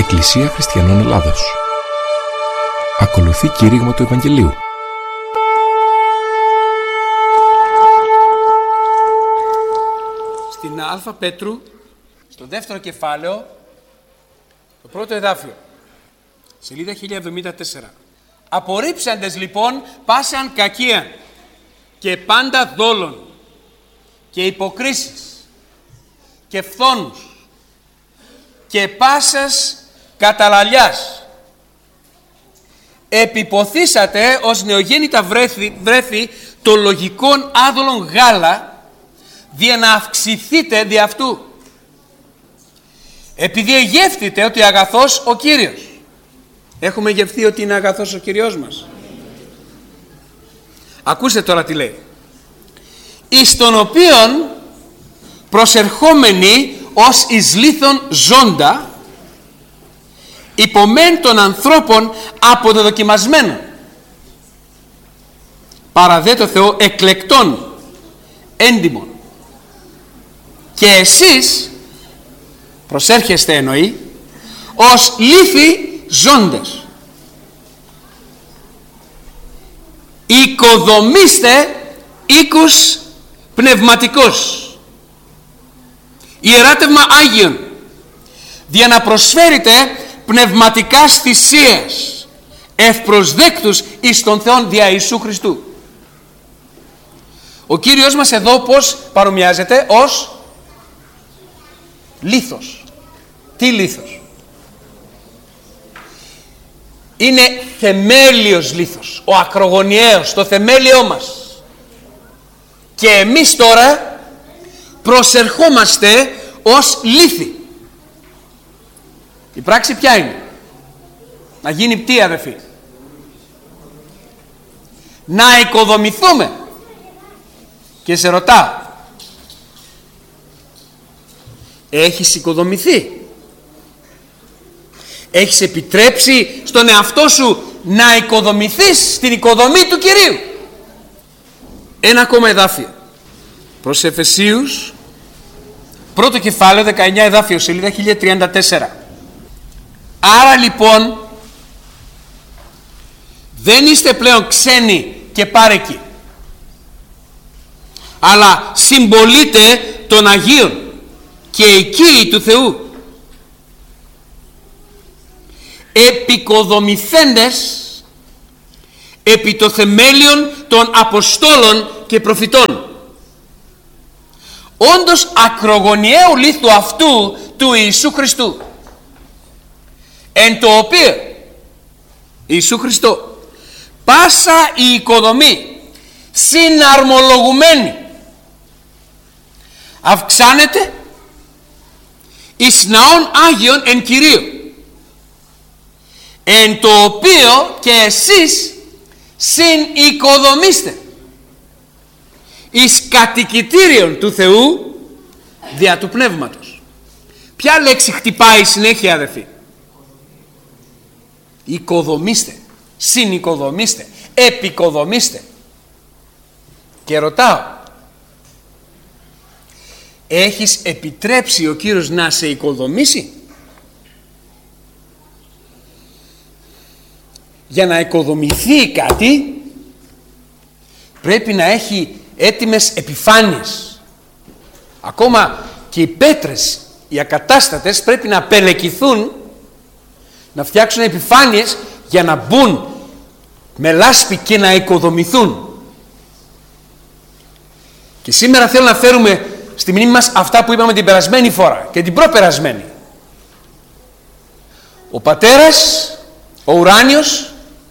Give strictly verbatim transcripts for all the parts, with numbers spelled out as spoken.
Εκκλησία Χριστιανών Ελλάδος. Ακολουθεί κήρυγμα του Ευαγγελίου. Στην Α Πέτρου, στο δεύτερο κεφάλαιο, το πρώτο εδάφιο, σελίδα χίλια εβδομήντα τέσσερα. Απορρίψαντες λοιπόν πάσαν κακία και πάντα δόλων και υποκρίσεις και φθόνους και πάσας καταλαλιάς. Επιποθήσατε ως νεογέννητα βρέθη, βρέθη το λογικόν άδολον γάλα, δια να αυξηθείτε δι' αυτού. Επειδή εγεύθητε ότι αγαθός ο Κύριος. Έχουμε γευθεί ότι είναι αγαθός ο Κύριος μας. Ακούστε τώρα τι λέει. Εις τον οποίον προσερχόμενοι ως εις λίθον ζώντα, υπομεν των ανθρώπων αποδεδοκιμασμένων, παραδέ το Θεό εκλεκτών, έντιμων. Και εσείς προσέρχεστε, εννοεί, ως λίθοι ζώντες. Οικοδομήστε οίκους πνευματικός, ιεράτευμα Άγιον, για να προσφέρετε πνευματικάς θυσίες ευπροσδέκτους εις τον Θεόν δια Ιησού Χριστού. Ο Κύριος μας εδώ πώς παρομοιάζεται? Ως λίθος. Τι λίθος? Είναι θεμέλιος λίθος, ο ακρογωνιαίος, το θεμέλιό μας. Και εμείς τώρα προσερχόμαστε ως λίθοι. Η πράξη ποια είναι? Να γίνει τι, αδερφοί? Να οικοδομηθούμε. Και σε ρωτάω, έχεις οικοδομηθεί? Έχεις επιτρέψει στον εαυτό σου να οικοδομηθείς στην οικοδομή του Κυρίου? Ένα ακόμα εδάφιο. Προς Εφεσίους, πρώτο κεφάλαιο, δεκαεννιά εδάφιο, σελίδα χίλια τριάντα τέσσερα. Άρα λοιπόν δεν είστε πλέον ξένοι και πάρεκοι, αλλά συμπολίτε των Αγίων και οικείοι του Θεού, επικοδομηθέντες επί το θεμέλιον των Αποστόλων και Προφητών, όντως ακρογωνιαίου λίθου αυτού του Ιησού Χριστού, εν το οποίο Ιησού Χριστό πάσα η οικοδομή συναρμολογουμένη αυξάνεται εις ναών Άγιον εν Κυρίω, εν το οποίο και εσείς συνοικοδομήστε εις κατοικητήριον του Θεού δια του Πνεύματος. Ποια λέξη χτυπάει συνέχεια, αδερφοί? Οικοδομήστε, συνοικοδομήστε, επικοδομήστε. Και ρωτάω, έχεις επιτρέψει ο Κύριος να σε οικοδομήσει? Για να οικοδομηθεί κάτι πρέπει να έχει έτοιμες επιφάνειες. Ακόμα και οι πέτρες, οι ακατάστατες, πρέπει να πελεκηθούν, να φτιάξουν επιφάνειες για να μπουν με λάσπη και να οικοδομηθούν. Και σήμερα θέλω να φέρουμε στη μνήμη μας αυτά που είπαμε την περασμένη φορά και την προπερασμένη. Ο Πατέρας, ο ουράνιος,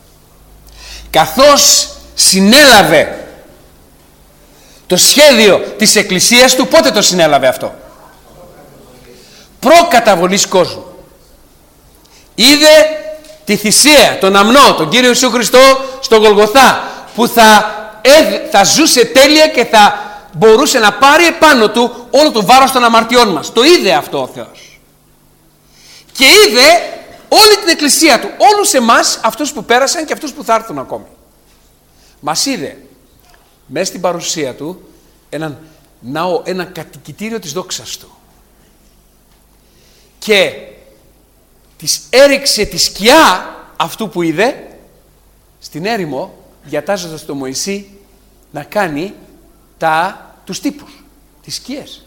καθώς συνέλαβε το σχέδιο της Εκκλησίας του, πότε το συνέλαβε αυτό? Προκαταβολής κόσμου. Είδε τη θυσία, τον αμνό, τον Κύριο Ιησού Χριστό στον Γολγοθά, που θα, θα ζούσε τέλεια και θα μπορούσε να πάρει επάνω του όλο το βάρος των αμαρτιών μας. Το είδε αυτό ο Θεός. Και είδε όλη την Εκκλησία του, όλους εμάς, αυτούς που πέρασαν και αυτούς που θα έρθουν ακόμη. Μας είδε μέσα στην παρουσία του έναν ναό, ένα κατοικητήριο της δόξας του. Και της έριξε τη σκιά αυτού που είδε στην έρημο, διατάζοντας τον Μωυσή να κάνει τα, τους τύπους, τις σκιές.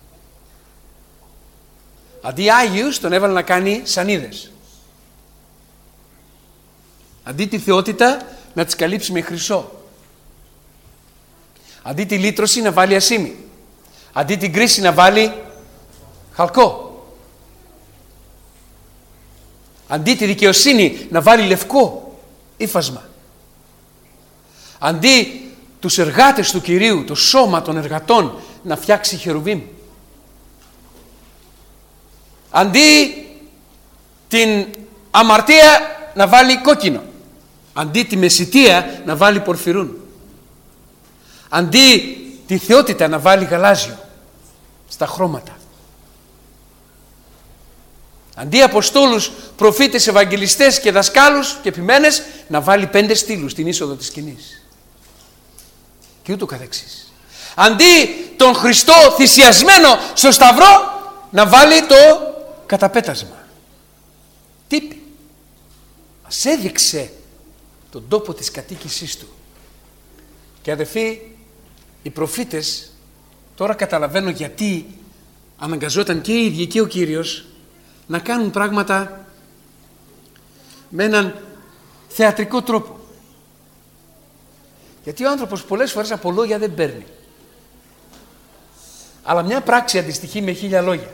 Αντί Άγιους τον έβαλε να κάνει σανίδες. Αντί τη θεότητα να τις καλύψει με χρυσό. Αντί τη λύτρωση να βάλει ασήμι. Αντί την κρίση να βάλει χαλκό. Αντί τη δικαιοσύνη να βάλει λευκό ύφασμα. Αντί τους εργάτες του Κυρίου, το σώμα των εργατών να φτιάξει χερουβίμ. Αντί την αμαρτία να βάλει κόκκινο. Αντί τη μεσιτεία να βάλει πορφυρούν. Αντί τη θεότητα να βάλει γαλάζιο στα χρώματα. Αντί αποστόλους, προφήτες, ευαγγελιστές και δασκάλους και επιμένες να βάλει πέντε στήλους στην είσοδο της σκηνής. Και ούτω καθεξής. Αντί τον Χριστό θυσιασμένο στο σταυρό να βάλει το καταπέτασμα. Τι είπε? Μας έδειξε τον τόπο της κατοίκησής του. Και αδελφοί, οι προφήτες, τώρα καταλαβαίνω γιατί αναγκαζόταν και οι ίδιοι και ο Κύριος να κάνουν πράγματα με έναν θεατρικό τρόπο. Γιατί ο άνθρωπος πολλές φορές από λόγια δεν παίρνει. Αλλά μια πράξη αντιστοιχεί με χίλια λόγια.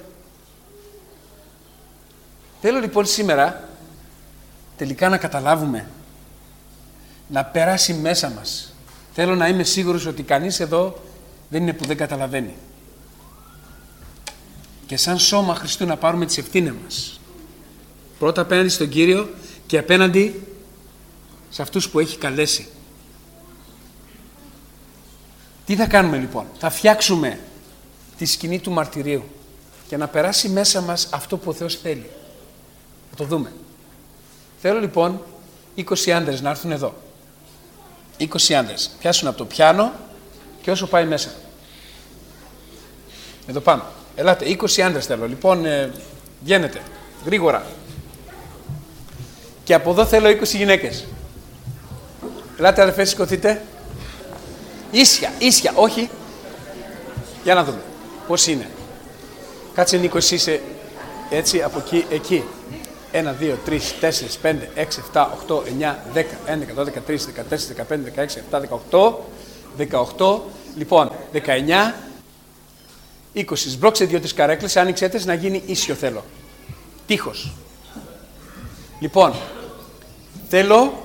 Θέλω λοιπόν σήμερα τελικά να καταλάβουμε, να περάσει μέσα μας. Θέλω να είμαι σίγουρος ότι κανείς εδώ δεν είναι που δεν καταλαβαίνει. Και σαν σώμα Χριστού να πάρουμε τις ευθύνες μας. Πρώτα απέναντι στον Κύριο και απέναντι σε αυτούς που έχει καλέσει. Τι θα κάνουμε λοιπόν? Θα φτιάξουμε τη σκηνή του μαρτυρίου και να περάσει μέσα μας αυτό που ο Θεός θέλει. Θα το δούμε. Θέλω λοιπόν είκοσι άντρες να έρθουν εδώ. είκοσι άντρες. Πιάσουν από το πιάνο και όσο πάει μέσα. Εδώ πάνω. Ελάτε, είκοσι άντρες θέλω. Λοιπόν, ε, βγαίνετε. Γρήγορα. Και από εδώ θέλω είκοσι γυναίκες. Ελάτε αδερφές, σηκωθείτε. Ίσια, ίσια, όχι. Για να δούμε. Πώς είναι. Κάτσε Νίκο, εσύ είσαι έτσι, από εκεί, εκεί. ένα, δύο, τρία, τέσσερα, πέντε, έξι, επτά, οκτώ, εννιά, δέκα, έντεκα, δώδεκα, τρίνадцать, δεκατέσσερα, δεκαπέντε, δεκαέξι, δεκαεπτά, δεκαοκτώ, δεκαοκτώ, λοιπόν, δεκαεννιά, είκοσι. Σμπρώξε δύο-τρεις καρέκλες, άνοιξε τες να γίνει ίσιο θέλω. Τείχος. Λοιπόν, θέλω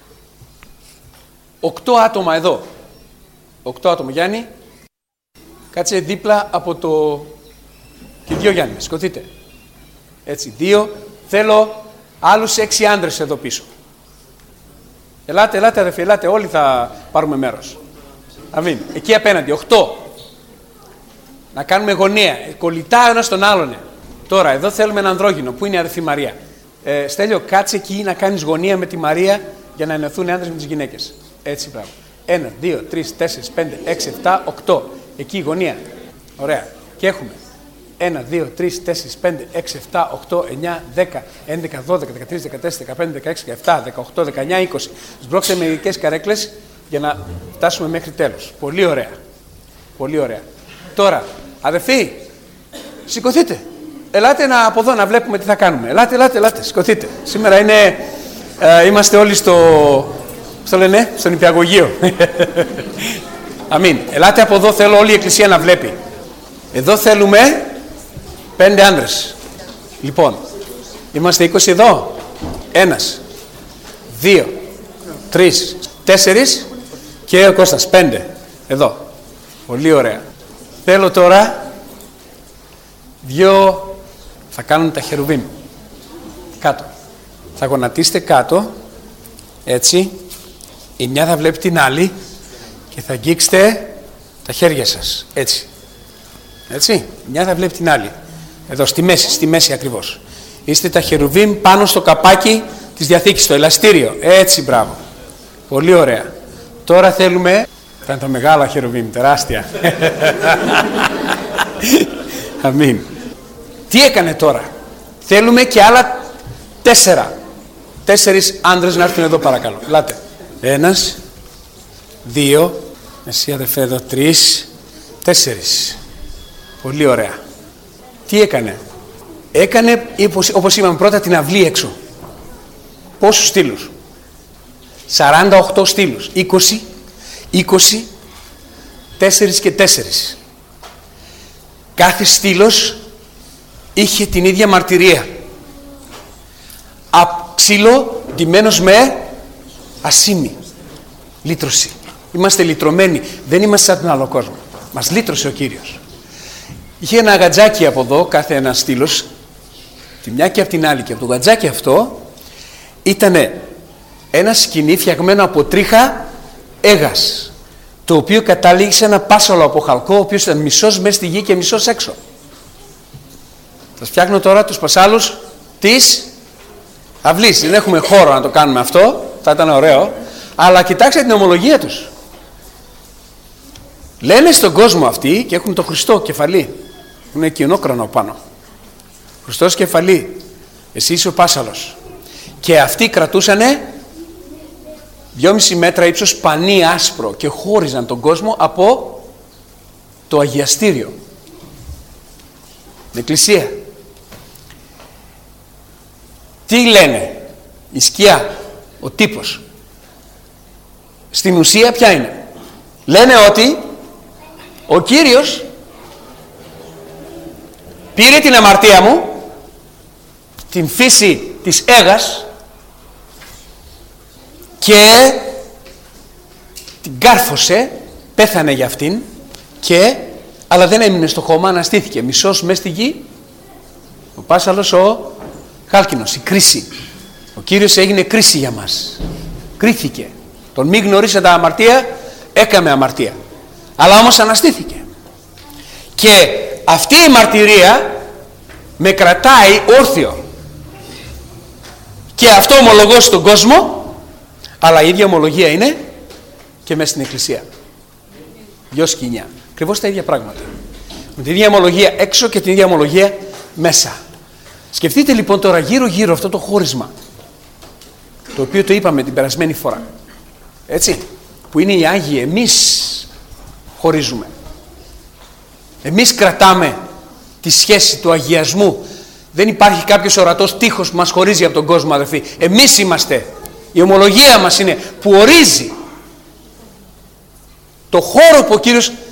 οκτώ άτομα εδώ. οκτώ άτομα, Γιάννη. Κάτσε δίπλα από το... Και δύο Γιάννη, σηκωθείτε. Έτσι, δύο. Θέλω άλλους έξι άντρες εδώ πίσω. Ελάτε, ελάτε αδερφοί, ελάτε, όλοι θα πάρουμε μέρος. Αμήν. Εκεί απέναντι, οκτώ. Να κάνουμε γωνία, κολλητά ένας τον άλλον. Τώρα, εδώ θέλουμε ένα ανδρόγυνο. Πού είναι η αδερφή Μαρία? Ε, Στέλιο, κάτσε εκεί να κάνεις γωνία με τη Μαρία για να ενωθούν οι άντρες με τις γυναίκες. Έτσι, πράγμα. Ένα, δύο, τρεις, τέσσερις, πέντε, έξι, επτά, οκτώ. Εκεί η γωνία. Ωραία. Και έχουμε ένα, δύο, τρεις, τέσσερις, πέντε, έξι, επτά, οκτώ, εννιά, δέκα, έντεκα, δώδεκα, δεκατρία, δεκατέσσερα, δεκαπέντε, δεκαέξι, δεκαεπτά, δεκαοκτώ, δεκαεννιά, είκοσι. Σμπρώξτε μερικές καρέκλες για να φτάσουμε μέχρι τέλος. Πολύ ωραία. Πολύ ωραία. Τώρα, αδερφοί, σηκωθείτε. Ελάτε να, από εδώ να βλέπουμε τι θα κάνουμε. Ελάτε, ελάτε, ελάτε, σηκωθείτε. Σήμερα είναι, ε, είμαστε όλοι στο, στο λένε, στον Νηπιαγωγείο. Αμήν. Ελάτε από εδώ, θέλω όλη η εκκλησία να βλέπει. Εδώ θέλουμε πέντε άντρες. Λοιπόν, είμαστε είκοσι εδώ. Ένας, δύο, τρεις, τέσσερις και ο Κώστας, πέντε. Εδώ. Πολύ ωραία. Θέλω τώρα δύο, θα κάνουν τα χερουβίμ. Κάτω. Θα γονατίσετε κάτω, έτσι. Η μια θα βλέπει την άλλη και θα αγγίξετε τα χέρια σας, έτσι. Έτσι, μια θα βλέπει την άλλη. Εδώ, στη μέση, στη μέση ακριβώς. Είστε τα χερουβίμ πάνω στο καπάκι της Διαθήκης, στο ελαστήριο. Έτσι, μπράβο. Πολύ ωραία. Τώρα θέλουμε... Θα είναι τα μεγάλα χερουβίμ, τεράστια. Αμήν. Τι έκανε τώρα? Θέλουμε και άλλα τέσσερα. Τέσσερις άντρες να έρθουν εδώ παρακαλώ. Ελάτε. Ένας, δύο, εσύ αδερφέ εδώ, τρεις, τέσσερις. Πολύ ωραία. Τι έκανε? Έκανε, όπως είπαμε πρώτα, την αυλή έξω. Πόσους στήλους? σαράντα οκτώ στήλους. είκοσι, είκοσι, τέσσερις και τέσσερις. Κάθε στήλος είχε την ίδια μαρτυρία. Ξύλο ντυμένος με ασήμι. Λύτρωση. Είμαστε λυτρωμένοι. Δεν είμαστε σαν τον άλλο κόσμο. Μας λύτρωσε ο Κύριος. Είχε ένα γατζάκι από εδώ, κάθε ένα στήλος, τη μια και από την άλλη, και από το γατζάκι αυτό ήταν ένα σκηνή φτιαγμένο από τρίχα έγας, το οποίο κατάληγε σε ένα πάσαλο από χαλκό, ο οποίος ήταν μισός μέσα στη γη και μισός έξω. Θα φτιάχνω τώρα τους πασάλους της αυλής. Δεν έχουμε χώρο να το κάνουμε αυτό, θα ήταν ωραίο, αλλά κοιτάξτε την ομολογία τους. Λένε στον κόσμο αυτοί και έχουν το Χριστό κεφαλή. Είναι κοινόκρανο πάνω. Χριστός κεφαλή. Εσύ είσαι ο πάσαλος. Και αυτοί κρατούσανε δυόμιση μέτρα ύψος πανί άσπρο και χώριζαν τον κόσμο από το αγιαστήριο. Την εκκλησία. Τι λένε? Η σκιά, ο τύπος. Στην ουσία ποια είναι? Λένε ότι ο Κύριος πήρε την αμαρτία μου, την φύση της έγας, και την κάρφωσε, πέθανε για αυτήν, και, αλλά δεν έμεινε στο χώμα, αναστήθηκε μισός μες στη γη, ο πάσαλος ο χάλκινος, η κρίση. Ο Κύριος έγινε κρίση για μας. Κρίθηκε. Τον μη γνωρίσατε αμαρτία, έκαμε αμαρτία. Αλλά όμως αναστήθηκε. Και αυτή η μαρτυρία με κρατάει όρθιο. Και αυτό ομολογώ στον κόσμο, αλλά η ίδια ομολογία είναι και μέσα στην εκκλησία. Δυο σκηνιά. Ακριβώς τα ίδια πράγματα. Με την ίδια ομολογία έξω και την ίδια ομολογία μέσα. Σκεφτείτε λοιπόν τώρα γύρω γύρω αυτό το χώρισμα, το οποίο το είπαμε την περασμένη φορά, έτσι, που είναι οι Άγιοι. Εμείς χωρίζουμε. Εμείς κρατάμε τη σχέση του αγιασμού. Δεν υπάρχει κάποιος ορατός τείχος που μας χωρίζει από τον κόσμο, αδελφοί. Εμείς είμαστε. Η ομολογία μας είναι που ορίζει το χώρο που ο Κύριος